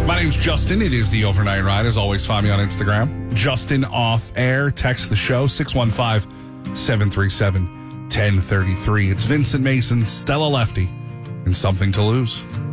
My name's Justin. It is the Overnight Ride. As always, find me on Instagram. Justin Off Air. Text the show, 615-737-1033. It's Vincent Mason, Stella Lefty, and Something to Lose.